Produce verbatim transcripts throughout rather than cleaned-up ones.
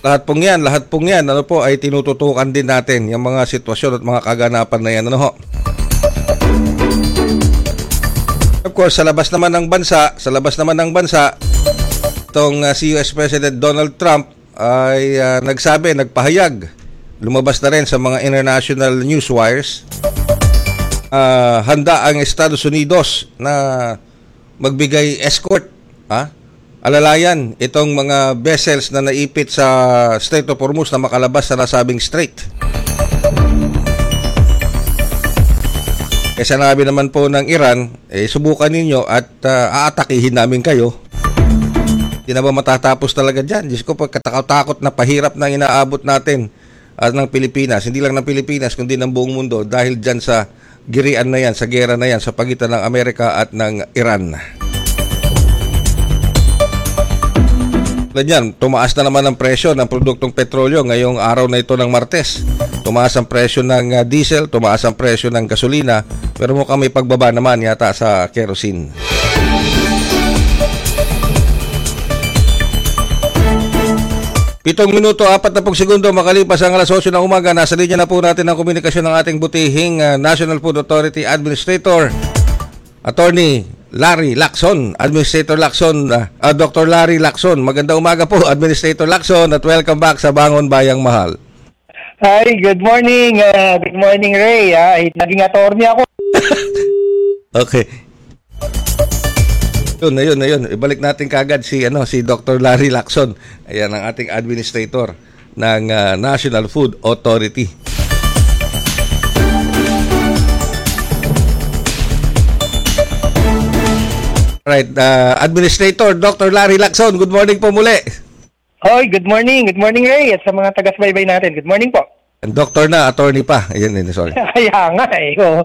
lahat pong yan, lahat pong yan, ano po, ay tinututukan din natin yung mga sitwasyon at mga kaganapan na yan. Ano ho? Of course, sa labas naman ng bansa, sa labas naman ng bansa, itong uh, si U S President Donald Trump ay uh, nagsabi, nagpahayag, lumabas na rin sa mga international news wires, uh, handa ang Estados Unidos na magbigay escort, ha? Alalayan, itong mga vessels na naipit sa Strait of Hormuz na makalabas sa nasabing strait. Eh sanabi naman po ng Iran, eh subukan ninyo at uh, aatakihin namin kayo. Hindi na ba matatapos talaga dyan? Diyos ko, pagkatakot na pahirap na inaabot natin at ng Pilipinas, hindi lang ng Pilipinas, kundi ng buong mundo dahil dyan sa girian na yan, sa gera na yan, sa pagitan ng Amerika at ng Iran. Yan, tumaas na naman ang presyo ng produktong petrolyo ngayong araw na ito ng Martes. Tumaas ang presyo ng uh, diesel, tumaas ang presyo ng gasolina, pero mukhang may pagbaba naman yata sa kerosene. Pitong minuto, apat na pong segundo makalipas ang alas osyo ng umaga. Nasa linya na po natin ang komunikasyon ng ating butihing uh, National Food Authority Administrator, Attorney Larry Lacson, Administrator Lacson, uh, uh, Doctor Larry Lacson. Magandang umaga po, Administrator Lacson, at welcome back sa Bangon Bayang Mahal. Hi, good morning. Uh, good morning, Ray. Uh, naging attorney ako. Okay. Yun na yun na yun. Ibalik natin kagad si ano si Doctor Larry Lacson. Ayan ang ating administrator ng uh, National Food Authority. Right, uh, Administrator Doctor Larry Lacson, good morning po muli. Hoy, good morning. Good morning, Ray, at sa mga taga-subaybay natin. Good morning po. And doctor na, attorney pa. Ayan, sorry. Kaya nga eh. Oh.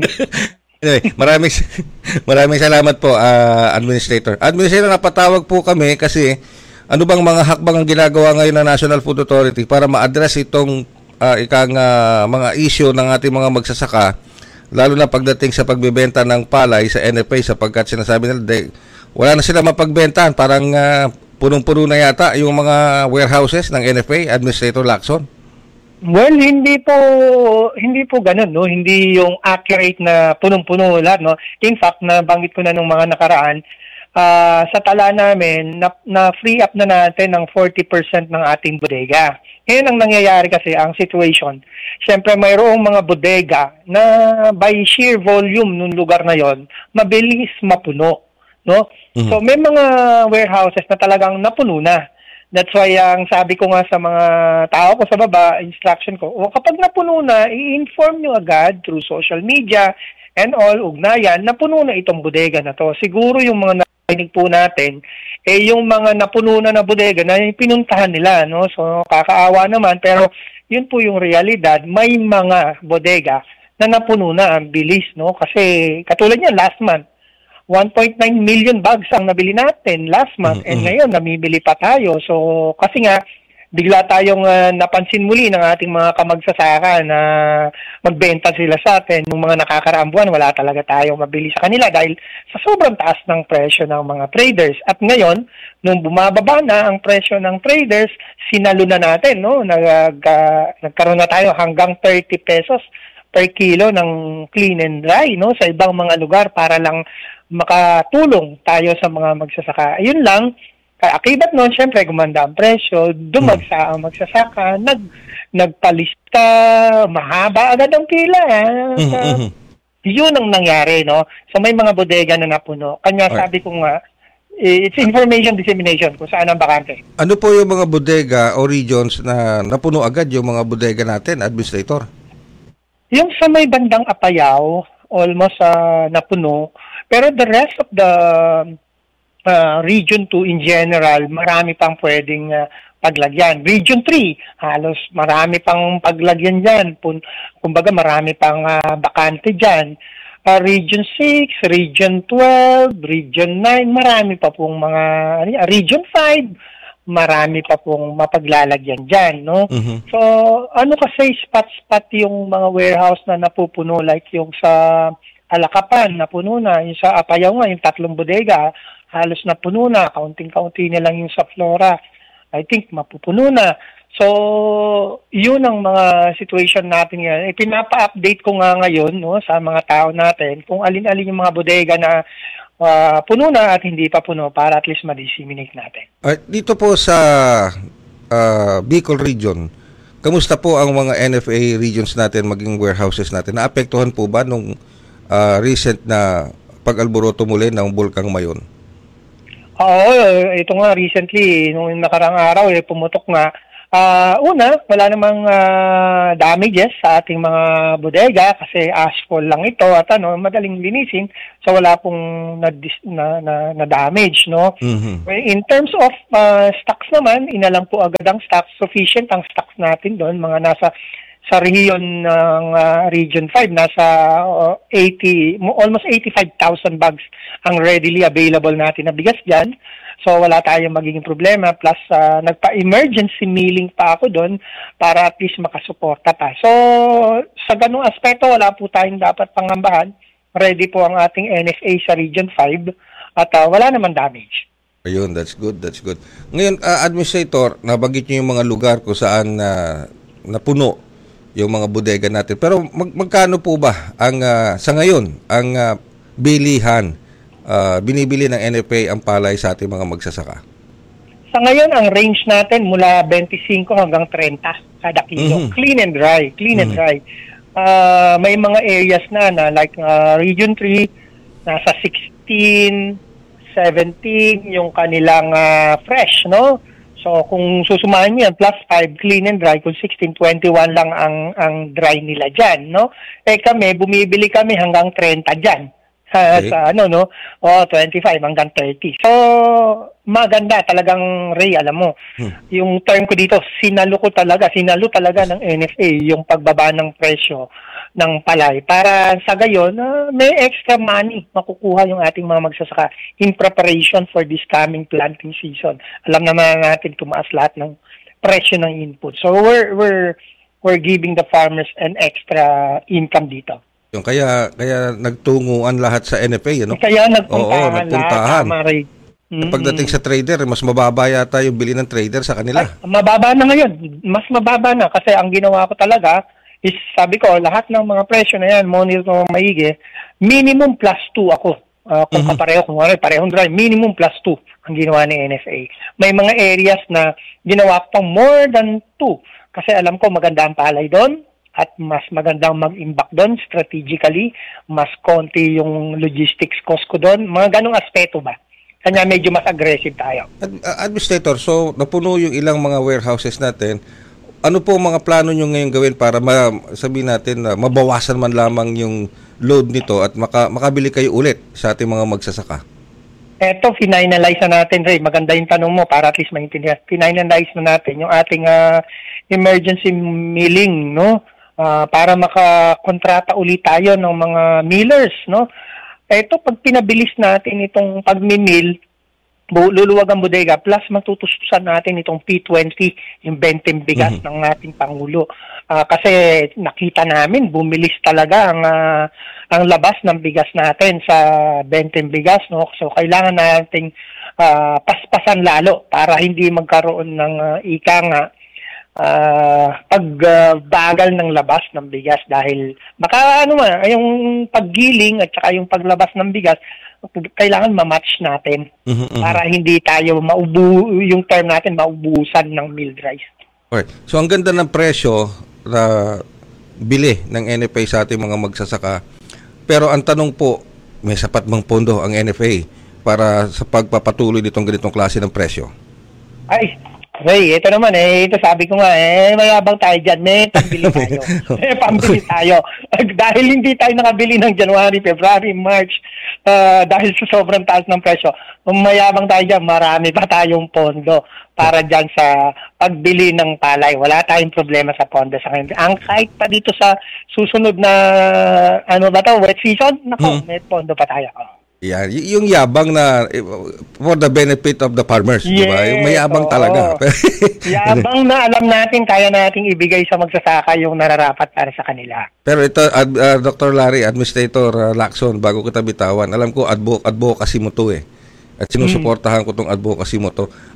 Anyway, maraming maraming salamat po, uh, Administrator. Administrator, napatawag po kami kasi ano bang mga hakbang ang ginagawa ngayon ng National Food Authority para ma-address itong uh, ikang uh, mga issue ng ating mga magsasaka, lalo na pagdating sa pagbebenta ng palay sa N F A, sapagkat sinasabi nila de, wala na sila mapagbentahan, parang uh, punong-puno na yata yung mga warehouses ng N F A, Administrator Lacson. Well, hindi po hindi po ganoon, no. Hindi yung accurate na punong-puno lahat, no. In fact, nabanggit ko na nung mga nakaraan, uh, sa tala namin na, na free up na natin ng forty percent ng ating bodega. Ngayon ang nangyayari kasi ang situation. Siyempre mayroong mga bodega na by sheer volume nung lugar na yon, mabilis mapuno, no. Mm-hmm. So may mga warehouses na talagang napuno na. That's why ang sabi ko nga sa mga tao ko sa baba, instruction ko, o kapag napuno na, i-inform nyo agad through social media and all, ugnayan, napuno na itong bodega na to. Siguro yung mga narinig po natin, eh yung mga napuno na na bodega na pinuntahan nila, no? So kakaawa naman, pero yun po yung realidad, may mga bodega na napuno na ang bilis, no? Kasi katulad niya last month, one point nine million bags ang nabili natin last month, mm-hmm. and ngayon namimili pa tayo. So kasi nga bigla tayong uh, napansin muli ng ating mga kamagsasaka na magbenta sila sa atin. Nung mga nakakaraang buwan, wala talaga tayong mabili sa kanila dahil sa sobrang taas ng presyo ng mga traders. At ngayon, nung bumababa na ang presyo ng traders, sinalo na natin, no? Nag, uh, nagkaroon na tayo hanggang thirty pesos per kilo ng clean and dry, no? Sa ibang mga lugar para lang makatulong tayo sa mga magsasaka. Ayun lang, akibat noon, syempre, gumanda ang presyo, dumagsa ang magsasaka, nag, nagpalista, mahaba agad ang pila. Eh. Mm-hmm. Yun ang nangyari, no? So may mga bodega na napuno. Kanya right. Sabi ko nga, it's information dissemination kung saan ang bakante. Ano po yung mga bodega o regions na napuno agad yung mga bodega natin, Administrator? Yung sa may bandang Apayao, almost uh, napuno. Pero the rest of the uh, Region two in general, marami pang pwedeng uh, paglagyan. Region three, halos marami pang paglagyan dyan. Kumbaga marami pang uh, bakante dyan. Uh, Region six, Region twelve, Region nine, marami pa pong mga, uh, Region five, marami pa pong mapaglalagyan dyan, no? Mm-hmm. So, ano kasi spot-spot yung mga warehouse na napupuno, like yung sa Alakapan, napuno na. Yung sa Apayao nga, yung tatlong bodega, halos napuno na. Kaunting-kaunti na lang yung sa Flora. I think mapupuno na. So, yun ang mga situation natin ngayon. E, pinapa-update ko nga ngayon, no, sa mga tao natin kung alin-alin yung mga bodega na uh, puno na at hindi pa puno para at least ma-disseminate natin. Uh, dito po sa uh, Bicol region, kamusta po ang mga N F A regions natin, maging warehouses natin? Naapektuhan po ba nung uh, recent na pag-alboroto muli ng Bulkang Mayon? Oo, ito nga recently, nung nakarang araw, eh, pumutok nga. Uh, una, wala namang uh, damages sa ating mga bodega kasi asphalt lang ito at ano, madaling linisin. So wala pong na, na, na, na damage, no? Mm-hmm. In terms of uh, stocks naman, inalang po agad ang stocks. Sufficient ang stocks natin doon, mga nasa sa region ng uh, Region five, nasa uh, eighty, almost eighty-five thousand bags ang readily available natin na bigas dyan. So wala tayong magiging problema. Plus, uh, nagpa-emergency milling pa ako doon para at least makasuporta pa. So, sa ganung aspeto, wala po tayong dapat pangambahan. Ready po ang ating N F A sa Region five at uh, wala naman damage. Ayun, that's good, that's good. Ngayon, uh, Administrator, nabanggit niyo yung mga lugar kung saan uh, napuno yung mga bodega natin. Pero mag magkano po ba ang uh, sa ngayon ang uh, bilihan uh, binibili ng N F A ang palay sa ating mga magsasaka? Sa ngayon ang range natin mula twenty-five hanggang thirty kada kilo. Mm-hmm. Clean and dry, clean Mm-hmm. and dry. Uh, may mga areas na na like uh, Region three nasa sixteen, seventeen yung kanilang uh, fresh, no? So, kung susumahan niyo yan, plus five clean and dry, kung sixteen, twenty-one lang ang ang dry nila dyan, no? Eh kami, bumibili kami hanggang thirty dyan. Sa, Okay. sa ano, no? O, twenty-five hanggang thirty. So, maganda talagang, Ray, alam mo. Hmm. Yung term ko dito, sinalo ko talaga, sinalo talaga ng N F A yung pagbaba ng presyo ng palay para sa gayon uh, may extra money makukuha yung ating mga magsasaka in preparation for this coming planting season. Alam naman natin tumaas lahat ng presyo ng input. So we're we're we're giving the farmers an extra income dito. Yung kaya kaya nagtunguan lahat sa N F A, ano? Kaya nagpuntahan, Oo, nagpuntahan. lahat, tama, Ray. Mm-mm. Pagdating sa trader, mas mababa yata yung bili ng trader sa kanila. Ay, mababa na ngayon. Mas mababa na kasi ang ginawa ko talaga is sabi ko, lahat ng mga presyo na yan, monitor ko maigi, minimum plus two ako. Uh, kung Mhm. kapareho, kung ano, parehong dry, minimum plus two ang ginawa ni N F A. May mga areas na ginawa ko pang more than two kasi alam ko maganda ang palay doon at mas magandang mag-imbak doon strategically, mas konti yung logistics cost ko doon, mga ganong aspeto ba. Kanya medyo mas aggressive tayo. Ad- uh, Administrator, so napuno yung ilang mga warehouses natin. Ano po mga plano nyo ngayon gawin para ma sabihin natin na mabawasan man lamang yung load nito at maka makabili kayo ulit sa ating mga magsasaka? Eto, finalize na natin, Ray. Maganda yung tanong mo para at least maintindihan. Finalize na natin yung ating uh, emergency milling, no? Uh, para makakontrata ulit tayo ng mga millers, no? Eto, pag pinabilis natin itong pagmi-mill, bu- luluwag ang bodega, plus matutustusan natin itong P twenty, yung benteng bigas Mhm. ng ating Pangulo. Ah, kasi nakita namin, bumilis talaga ang ah, ang labas ng bigas natin sa benteng bigas, no? So kailangan nating ah, paspasan lalo para hindi magkaroon ng ah, ika nga ah, pagbagal ng labas ng bigas dahil baka ano man, yung paggiling at saka yung paglabas ng bigas kailangan ma-match natin Mhm, mhm. para hindi tayo maubu yung term natin maubusan ng milled rice. Okay. So ang ganda ng presyo na bili ng N F A sa ating mga magsasaka. Pero ang tanong po, may sapat bang pondo ang N F A para sa pagpapatuloy nitong ganitong klase ng presyo? Ay, Ray, ito naman eh, ito sabi ko nga eh, mayabang tayo dyan, may pambili tayo. May pambili tayo. Dahil hindi tayo nakabili ng January, February, March, uh, dahil sa sobrang taas ng presyo, mayabang tayo dyan, marami pa tayong pondo para dyan sa pagbili ng palay. Wala tayong problema sa pondo sa kanila. Ang kahit pa dito sa susunod na, ano ba to, wet season, nako, Hmm. may pondo pa tayo. Yan, y- yung yabang na eh, for the benefit of the farmers, di ba? Yung mayabang oo. talaga. Yabang na alam natin, kaya nating ibigay sa magsasaka yung nararapat para sa kanila. Pero ito, ad, uh, Doctor Larry, Administrator uh, Lacson, bago kita bitawan, alam ko advo- advocacy mo to eh. At sinusuportahan ko tong advocacy mo to.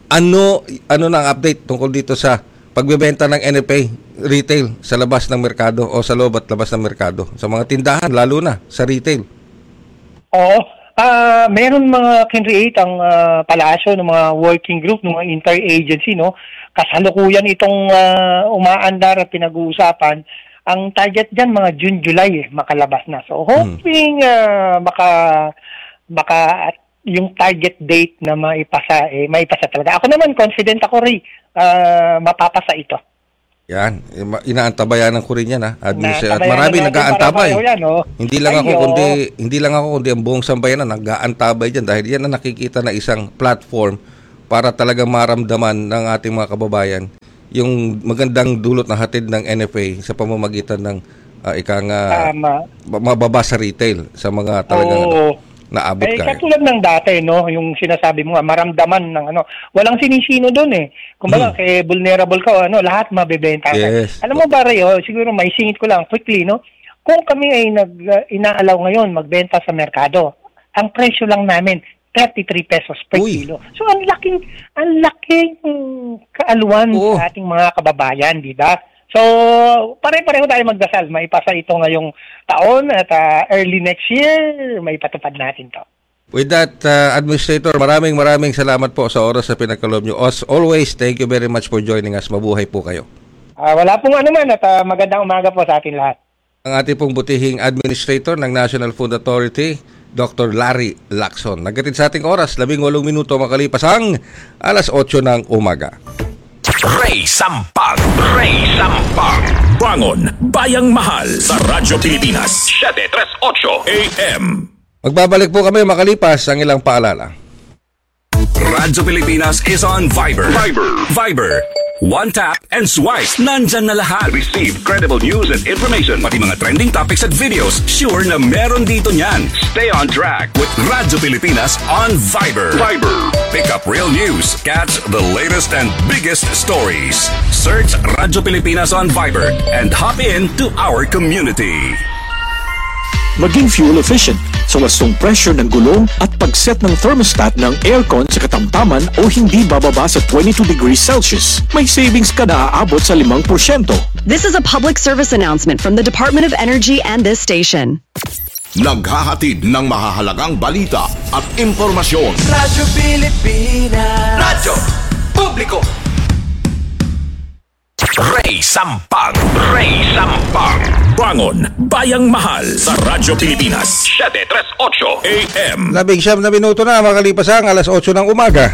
Ano ano na ang update tungkol dito sa pagbebenta ng N F A retail sa labas ng merkado o sa loob at labas ng merkado? Sa mga tindahan, lalo na sa retail. Oo. Ah, meron mga kinreate ang ah, palasyo ng mga working group, ng mga interagency, no? Kasalukuyan itong ah, umaandar at pinag-uusapan. Ang target diyan mga June, July eh, makalabas na. So hoping ah, maka maka at yung target date na maipasa eh maipasa talaga. Ako naman confident ako rin ah, mapapasa ito. Yan, inaantabayan ko rin yan, ha. Administration. At Naantabayan marami na natin nag-aantabay. para pareho yan, oh. Hindi lang ako Ayo. kundi hindi lang ako kundi ang buong sambayanan nag-aantabay diyan dahil yan ang nakikita na isang platform para talagang maramdaman ng ating mga kababayan yung magandang dulot na hatid ng N F A sa pamamagitan ng uh, ikang uh, Tama. mababa sa retail sa mga talagang Oo. ano, naabot Eh, kaya. katulad ng dati, no, yung sinasabi mo nga, maramdaman ng ano, walang sinisino doon eh. Kumbaga, Hmm. kay vulnerable ka, o ano, lahat mabebenta. Yes. Alam mo ba, Rayo, siguro may singit ko lang quickly, no? Kung kami ay nag, uh, inaalaw ngayon magbenta sa merkado, ang presyo lang namin, thirty-three pesos per Uy. kilo. So, ang laking, ang laking mm, kaaluan Oo. sa ating mga kababayan, di ba? So, pare-pareho tayo magdasal. Maipasa ito ngayong taon at uh, early next year, maipatupad natin to. With that, uh, Administrator, maraming maraming salamat po sa oras sa pinagkaloob nyo. As always, thank you very much for joining us. Mabuhay po kayo. Ah, wala pong ano man at uh, magandang umaga po sa atin lahat. Ang ating pong butihing Administrator ng National Food Authority, Doctor Larry Lacson. Nagkatid sa ating oras, labing walong minuto makalipas ang alas otso ng umaga. Ray Sampag, Ray Sampag. Bangon, Bayang Mahal sa Radyo Pilipinas, seven thirty-eight A M. Magbabalik po kami makalipas ang ilang paalala. Radyo Pilipinas is on Viber. Viber. Viber. One tap and swipe. Nandyan na lahat. Receive credible news and information. Pati mga trending topics at videos. Sure na meron dito niyan. Stay on track with Radyo Pilipinas on Viber. Viber. Pick up real news. Catch the latest and biggest stories. Search Radyo Pilipinas on Viber and hop in to our community. Maging fuel efficient sa wastong pressure ng gulong at pag-set ng thermostat ng aircon sa katamtaman o hindi bababa sa twenty-two degrees Celsius. May savings ka na aabot sa limang porsyento. This is a public service announcement from the Department of Energy and this station. Naghahatid ng mahahalagang balita at impormasyon. Radyo Pilipinas. Radyo Publiko. Ray Sampag, Ray Sampag. Bangon, Bayang Mahal sa Radyo Pilipinas, seven thirty-eight A M. Labing siyam na minuto na makalipas ang alas otso ng umaga.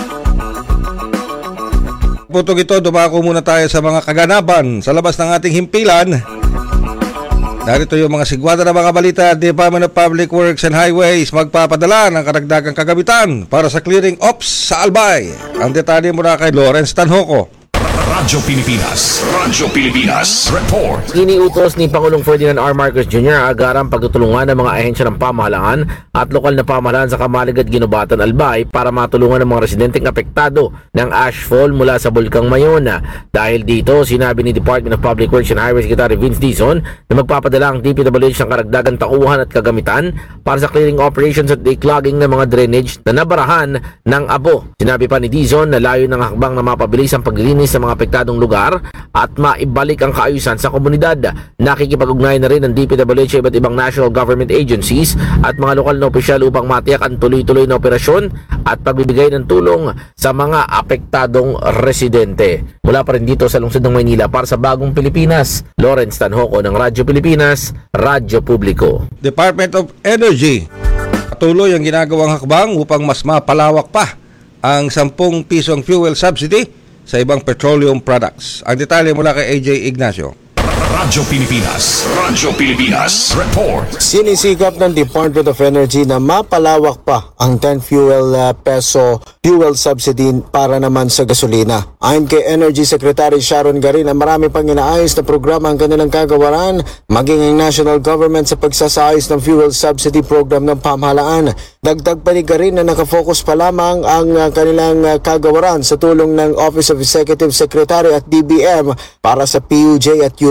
Putog ito, dumako muna tayo sa mga kaganapan sa labas ng ating himpilan. Narito yung mga sigwada na mga balita. Department of Public Works and Highways magpapadala ng karagdagang kagamitan para sa clearing ops sa Albay. Ang detalye muna kay Lawrence Tanhoco. Radyo Pilipinas, Radyo Pilipinas, report. Iniutos ni Pangulong Ferdinand R. Marcos Junior ang agarang pagtutulungan ng mga ahensya ng pamahalaan at lokal na pamahalaan sa Kamalig at Ginubatan, Albay para matulungan ng mga residenteng apektado ng ashfall mula sa Bulkang Mayon. Dahil dito, sinabi ni Department of Public Works and Highways Secretary Vince Dizon na magpapadala ang D P W H ng karagdagang tauhan at kagamitan para sa clearing operations at declogging ng mga drainage na nabarahan ng abo. Sinabi pa ni Dizon na layo ng hakbang na mapabilis ang paglilinis sa mga apektadong lugar at maibalik ang kaayusan sa komunidad. Nakikipag-ugnayan na rin ng D P W H sa iba't ibang national government agencies at mga lokal na opisyal upang matiyak ang tuloy-tuloy na operasyon at pagbibigay ng tulong sa mga apektadong residente. Mula pa rin dito sa lungsod ng Maynila para sa Bagong Pilipinas, Lawrence Tanhoco ng Radyo Pilipinas, Radyo Publiko. Department of Energy, patuloy ang ginagawang hakbang upang mas mapalawak pa ang sampung pisong fuel subsidy sa ibang petroleum products. Ang detalye mula kay A J Ignacio. Radyo Pilipinas, Radyo Pilipinas, report. Sinisikap ng Department of Energy na mapalawak pa ang ten fuel uh, peso fuel subsidy para naman sa gasolina. Ayon kay Energy Secretary Sharon Garina, marami pang inaayos na programa ang kanilang kagawaran, maging ang national government sa pagsasayos ng fuel subsidy program ng pamahalaan. Dagdag pa ni Garina na nakafocus pa lamang ang uh, kanilang uh, kagawaran sa tulong ng Office of Executive Secretary at D B M para sa P U J at U V X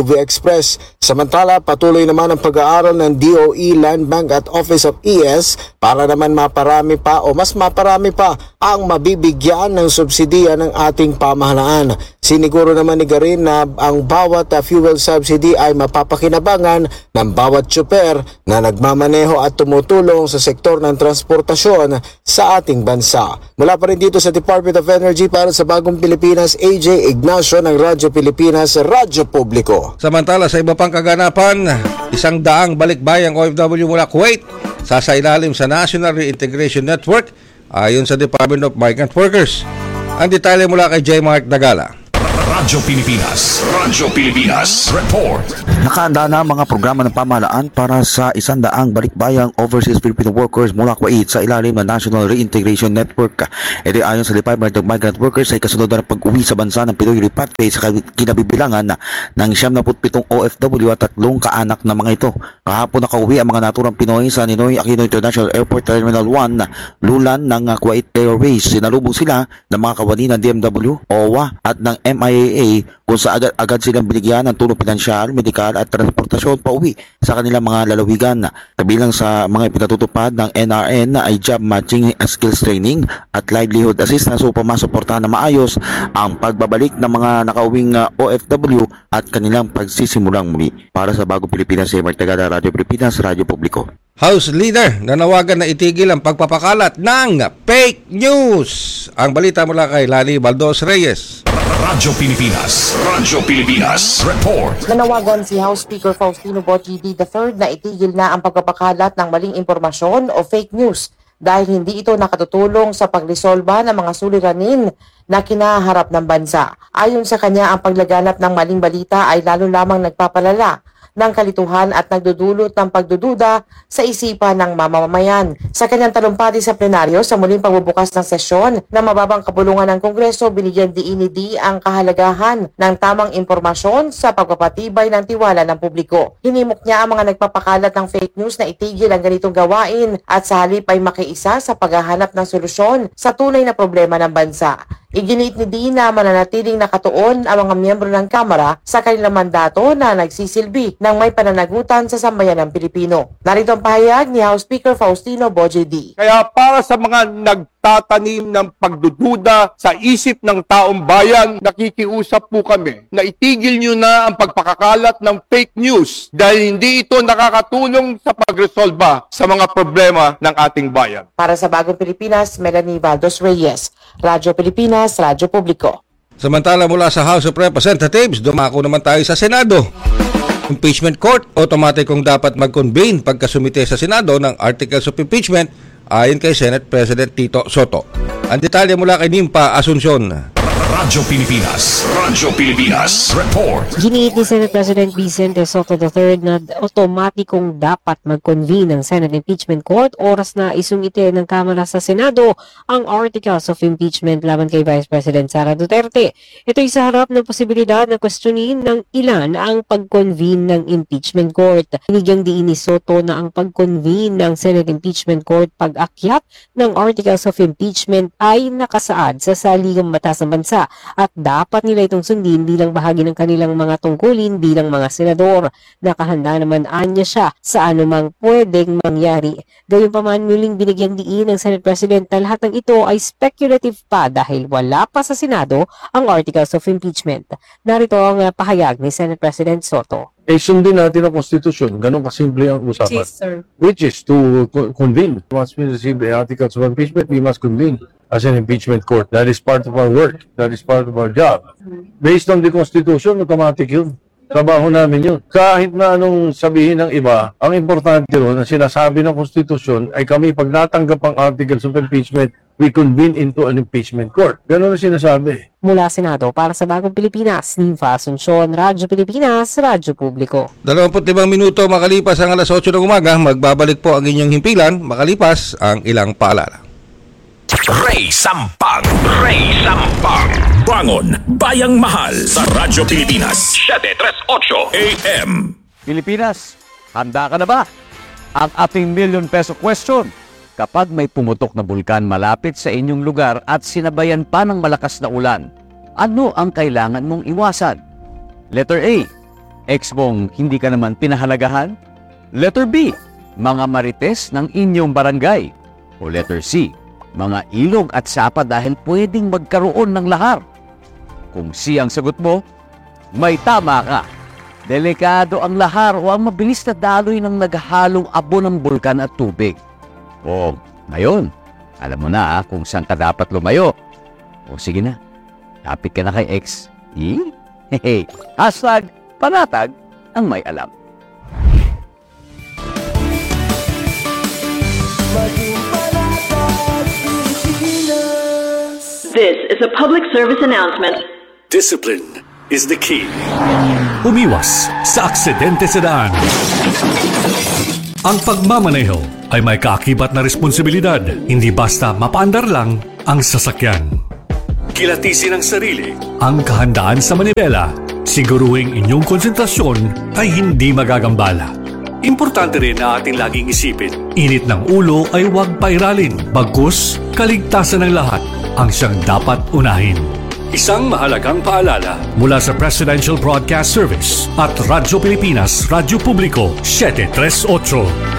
Express. Samantala, patuloy naman ang pag-aaral ng D O E, Land Bank at Office of E S para naman maparami pa o mas maparami pa ang mabibigyan ng subsidiya ng ating pamahalaan. Siniguro naman ni Garin na ang bawat uh, fuel subsidy ay mapapakinabangan ng bawat tsuper na nagmamaneho at tumutulong sa sektor ng transportasyon sa ating bansa. Mula pa rin dito sa Department of Energy para sa Bagong Pilipinas, A J Ignacio ng Radyo Pilipinas, Radyo Publiko. Samantala sa iba pang kaganapan, isang daang balikbayang O F W mula Kuwait sasailalim sa National Reintegration Network ayon sa Department of Migrant Workers. Ang detalye mula kay J. Mark Dagala. Radyo Pilipinas. Radyo Pilipinas. Report. Nakahanda na mga programa ng pamahalaan para sa isandaang balikbayang overseas Filipino workers mula Kuwait sa ilalim ng National Reintegration Network. Ito ayon sa Department of Migrant Workers ay kasunod na pag-uwi sa bansa ng Pinoy repatriate sa kinabibilangan ng siyam na pitong O F W at tatlong kaanak na mga ito. Kahapon nakauwi ang mga naturang Pinoy sa Ninoy Aquino International Airport Terminal one, lulan ng Kuwait Airways. Sinalubong sila ng mga kawani ng D M W, O W A at ng M I A A kung saan agad, agad silang binigyan ng tulong pinansyal, medikal at transportasyon pauwi sa kanilang mga lalawigan. Kabilang sa mga ipinatutupad ng N R N ay job matching, skills training at livelihood assistance upang masuportahan na maayos ang pagbabalik ng mga nakauwing O F W at kanilang pagsisimulang muli. Para sa Bagong Pilipinas, J. Mark Dagala, Radyo Pilipinas, Radyo Publiko. House Leader nanawagan na itigil ang pagpapakalat ng fake news. Ang balita mula kay Lani Baldos Reyes. Radyo Pilipinas. Radyo Pilipinas. Report. Nanawagan si House Speaker Faustino Boji D the third na itigil na ang pagpapakalat ng maling impormasyon o fake news dahil hindi ito nakatutulong sa paglisolba ng mga suliranin na kinaharap ng bansa. Ayon sa kanya, ang paglaganap ng maling balita ay lalo lamang nagpapalala ng kalituhan at nagdudulot ng pagdududa sa isipan ng mamamayan. Sa kanyang talumpati sa plenaryo sa muling pagbubukas ng sesyon na mababang kapulungan ng Kongreso, binigyan diin ni D ang kahalagahan ng tamang impormasyon sa pagpapatibay ng tiwala ng publiko. Hinimok niya ang mga nagpapakalat ng fake news na itigil ang ganitong gawain at sa halip ay makiisa sa paghahanap ng solusyon sa tunay na problema ng bansa. Iginiit ni D na mananatiling nakatuon ang mga miyembro ng Kamara sa kanilang mandato na nagsisilbi ng may pananagutan sa sambayan ng Pilipino. Narito ang pahayag ni House Speaker Faustino Boji D. Kaya para sa mga nagtatanim ng pagdududa sa isip ng taong bayan, nakikiusap po kami na itigil nyo na ang pagpakakalat ng fake news dahil hindi ito nakakatulong sa pagresolba sa mga problema ng ating bayan. Para sa Bagong Pilipinas, Melanie Baldos Reyes, Radyo Pilipinas, Radyo Publiko. Samantala mula sa House of Representatives, dumako naman tayo sa Senado. Impeachment Court, automatikong dapat mag-convene pagkasumite sa Senado ng Articles of Impeachment ayon kay Senate President Tito Soto. Ang detalye mula kay Nimpa Asuncion. Radyo Pilipinas. Radyo Pilipinas. Report. Giniit ni Senate President Vicente Soto the third na otomatikong dapat mag-convene ng Senate Impeachment Court oras na isumite ng Kamara sa Senado ang Articles of Impeachment laban kay Vice President Sara Duterte. Ito'y sa harap ng posibilidad na questionin ng ilan ang pag-convene ng Impeachment Court. Hinigang diin ni Soto na ang pag-convene ng Senate Impeachment Court pag-akyat ng Articles of Impeachment ay nakasaad sa saligang batas ng bansa at dapat nila itong sundin bilang bahagi ng kanilang mga tungkulin bilang mga senador. Nakahanda naman anya siya sa anumang pwedeng mangyari. Gayunpaman, muling binigyang diin ng Senate President na lahat ng ito ay speculative pa dahil wala pa sa Senado ang Articles of Impeachment. Narito ang pahayag ni Senate President Soto. Eh, sundin natin ang konstitusyon. Ganon kasimple ang usapan. Yes, sir. Which is to co- convene. Once we receive the articles of impeachment, we must convene as an impeachment court. That is part of our work. That is part of our job. Based on the constitution, automatic yun. Trabaho namin yun. Kahit na anong sabihin ng iba, ang importante ron, ang sinasabi ng konstitusyon, ay kami pag natanggap ang articles of impeachment, we convene into an impeachment court. Ganon ang sinasabi. Mula Senado para sa Bagong Pilipinas, Nimpa Asuncion, Radyo Pilipinas, Radyo Publiko. dalawampu't limang minuto makalipas ang alas otso ng umaga, magbabalik po ang inyong himpilan makalipas ang ilang paalala. Ray Sampang. Ray Sampang. Bangon, Bayang Mahal sa Radyo Pilipinas. seven thirty-eight A M. Pilipinas, handa ka na ba? Ang ating million peso question. Kapag may pumutok na bulkan malapit sa inyong lugar at sinabayan pa ng malakas na ulan, ano ang kailangan mong iwasan? Letter A. Ex mong hindi ka naman pinahalagahan? Letter B, mga marites ng inyong barangay. O letter C, mga ilog at sapa dahil pwedeng magkaroon ng lahar. Kung C ang sagot mo, may tama ka. Delikado ang lahar o ang mabilis na daloy ng naghalong abo ng bulkan at tubig. O, ngayon, alam mo na ah, kung saan ka dapat lumayo. O sige na, lapit ka na kay X. Eh? Hehe. Hashtag panatag ang may alam. This is a public service announcement. Discipline is the key. Umiwas sa aksidente sa daan. Ang pagmamaneho ay may kaakibat na responsibilidad, hindi basta mapaandar lang ang sasakyan. Kilatisin ang sarili, ang kahandaan sa manibela, siguruhing inyong konsentrasyon ay hindi magagambala. Importante rin na ating laging isipin, init ng ulo ay huwag pairalin, bagkus kaligtasan ng lahat ang siyang dapat unahin. Isang mahalagang paalala mula sa Presidential Broadcast Service at Radyo Pilipinas, Radyo Publiko, seven three eight.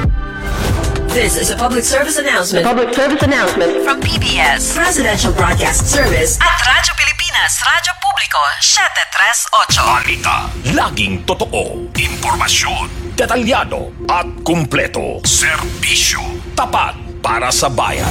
This is a public service announcement. Public service announcement From P B S, Presidential Broadcast Service at Radyo Pilipinas, Radyo Publiko, seven three eight. Balita, laging totoo, impormasyon, detalyado at kumpleto. Serbisyo, tapat para sa bayan.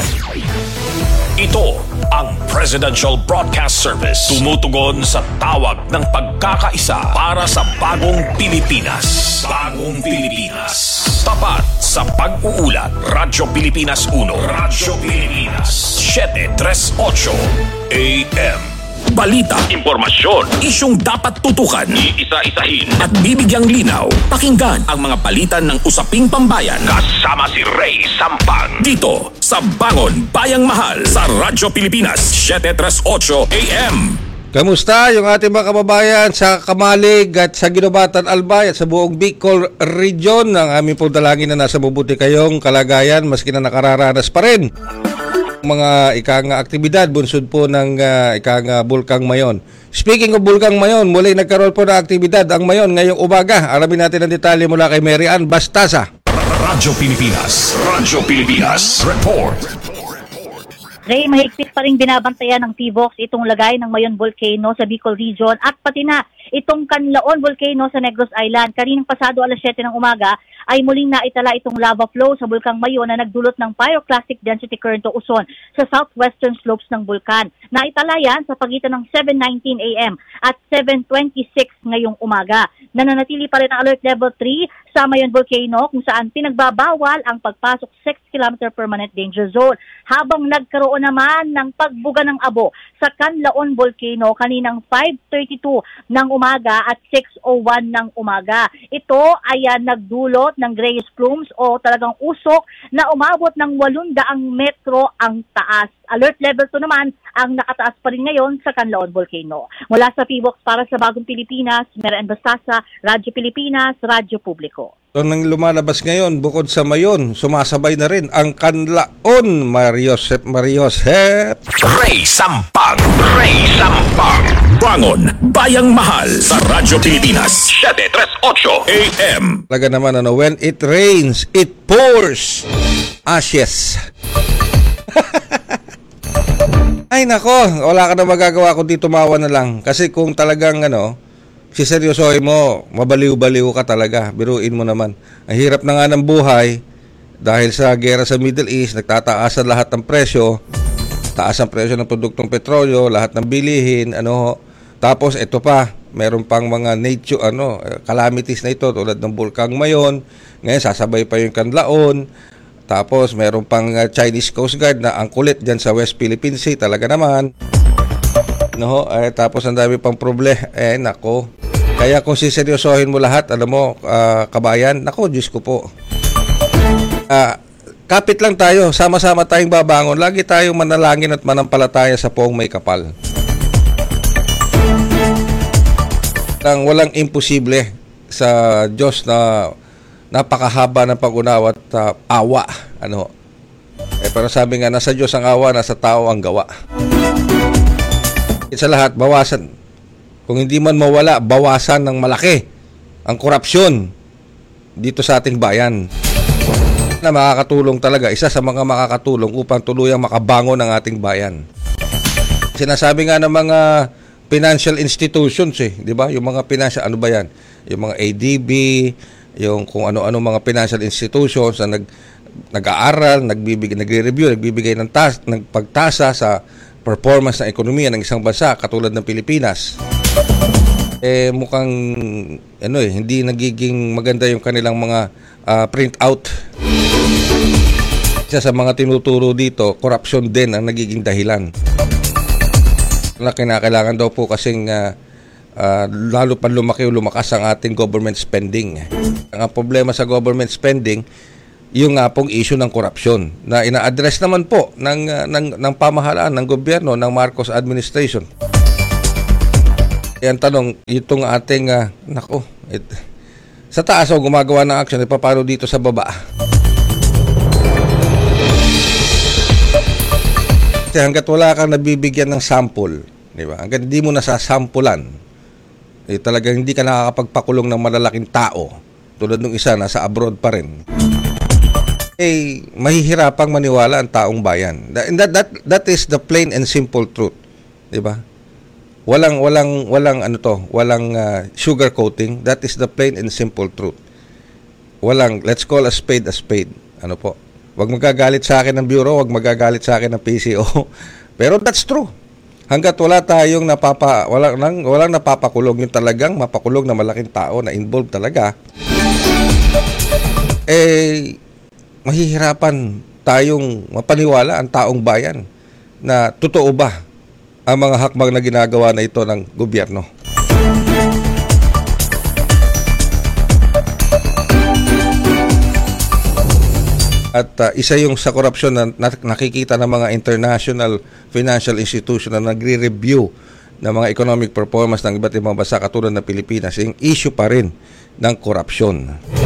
Ito ang Presidential Broadcast Service. Tumutugon sa tawag ng pagkakaisa para sa bagong Pilipinas. Bagong Pilipinas. Tapat sa pag-uulat. Radyo Pilipinas one. Radyo Pilipinas seven three eight A M. Balita, impormasyon, isyong dapat tutukan, iisa-isahin at bibigyang linaw. Pakinggan ang mga balitan ng usaping pambayan. Kasama si Ray Sampang. Dito sa Bangon Bayang Mahal sa Radyo Pilipinas seven three eight A M. Kamusta yung ating mga kababayan sa Kamalig at sa Ginobatan, Albay at sa buong Bicol Region? Ang aming pong dalangin na nasa mabuti kayong kalagayan maski na nakararanas pa rin mga ikang aktibidad bunsod po ng uh, ikang uh, Bulkang Mayon. Speaking of Bulkang Mayon, muli nagkaroon po ng aktibidad ang Mayon ngayong umaga. Alamin natin ang detalye mula kay Mary Ann Bastasa. Radyo Pilipinas, Radyo Pilipinas, report. Ray, mahigpit pa rin binabantayan ng P V O X itong lagay ng Mayon Volcano sa Bicol Region at pati na itong Canlaon Volcano sa Negros Island. Kaninang pasado alas siyete ng umaga ay muling naitala itong lava flow sa Bulkang Mayon na nagdulot ng pyroclastic density current o uson sa southwestern slopes ng bulkan. Naitala yan sa pagitan ng seven nineteen A M at seven twenty-six ngayong umaga. Nananatili pa rin ang alert level three sa Mayon Volcano kung saan pinagbabawal ang pagpasok six kilometer permanent danger zone. Habang nagkaroon naman ng pagbuga ng abo sa Canlaon Volcano kaninang five thirty-two ng umaga at six oh one ng umaga. Ito ay uh, nagdulot ng grayish plumes o talagang usok na umabot ng eight hundred metro ang taas. Alert level two naman ang nakataas pa rin ngayon sa Canlaon Volcano. Mula sa P V O X para sa Bagong Pilipinas, Mary Ann Bastasa, Radyo Pilipinas, Radyo Publiko. So, nang lumalabas ngayon, bukod sa Mayon, sumasabay na rin ang Canlaon. Mariosep, Mariosep. Ray Sampang, Ray Sampang. Bangon Bayang Mahal sa Radyo Pilipinas seven three eight A M. Talaga naman ano, when it rains, it pours ashes. Ay nako, wala ka na magagawa kundi tumawa na lang. Kasi kung talagang ano, siseryosohin mo, mabaliw-baliw ka talaga. Biruin mo naman. Ang hirap na nga ng buhay dahil sa gera sa Middle East, nagtataasan lahat ng presyo. Taas ang presyo ng produktong petrolyo, lahat ng bilihin, ano. Tapos ito pa, meron pang mga nature, ano, calamities na ito tulad ng Bulkang Mayon. Ngayon sasabay pa yung Canlaon. Tapos meron pang uh, Chinese Coast Guard na ang kulit dyan sa West Philippine Sea, talaga naman. No, eh, tapos ang dami pang problema. Eh, nako. Kaya kung siseryosohin mo lahat, alam mo, uh, kabayan, nako, Diyos ko po. Uh, kapit lang tayo, sama-sama tayong babangon. Lagi tayong manalangin at manampalataya sa poong may kapal. Lang, walang imposible sa Diyos na napakahaba ng pag-unawa at uh, awa. Ano? Eh, pero sabi nga, nasa Diyos ang awa, nasa tao ang gawa. Sa lahat, bawasan. Kung hindi man mawala, bawasan ng malaki ang korupsyon dito sa ating bayan na makakatulong talaga, isa sa mga makakatulong upang tuluyang makabangon ang ating bayan. Sinasabi nga ng mga financial institutions eh, di ba? Yung mga financial, ano ba yan? Yung mga A D B, yung kung ano-ano mga financial institutions na nag, nag-aaral, nagbibigay, nagre-review, nagbibigay ng, tas, ng pagtasa sa performance ng ekonomiya ng isang bansa katulad ng Pilipinas. Eh mukhang ano eh, hindi nagiging maganda yung kanilang mga uh, printout. Isa sa mga tinuturo dito, korupsyon din ang nagiging dahilan. Na kinakailangan daw po kasing uh, uh, lalo pa lumaki o lumakas ang ating government spending. Ang problema sa government spending, yung nga pong issue ng korupsyon na ina-address naman po ng, uh, ng, ng pamahalaan, ng gobyerno, ng Marcos administration. Yan tanong, itong ating, uh, nako, it, sa taas o gumagawa ng action, ipapano dito sa baba? Kasi hanggat wala kang nabibigyan ng sample, di ba? Hanggat hindi mo nasasampulan, eh, talagang hindi ka nakakapagpakulong ng malalaking tao, tulad ng isa, nasa abroad pa rin, eh, mahihirapang maniwala ang taong bayan. That, that, that is the plain and simple truth, di ba? Walang, walang, walang, ano to, walang uh, sugar coating. That is the plain and simple truth. Walang, let's call a spade a spade. Ano po? Wag magagalit sa akin ng bureau, wag magagalit sa akin ng P C O. Pero that's true. Hanggat wala tayong napapa, wala nang walang napapakulong, yung talagang mapakulong na malaking tao na involved talaga, eh mahihirapan tayong mapaniwala ang taong bayan na totoo ba ang mga hakbang na ginagawa na ito ng gobyerno. At uh, isa yung sa korupsyon na nakikita ng mga international financial institution na nagre-review ng mga economic performance ng iba't ibang bansa katulad ng Pilipinas, yung issue pa rin ng korupsyon.